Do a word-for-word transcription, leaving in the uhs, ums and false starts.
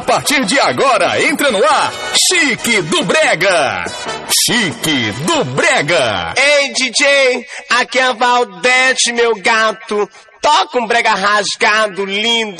partir de agora entra no ar Chique do Brega. Chique do Brega. Ei, D J, aqui é a Valdete, meu gato. Toca um brega rasgado, lindo.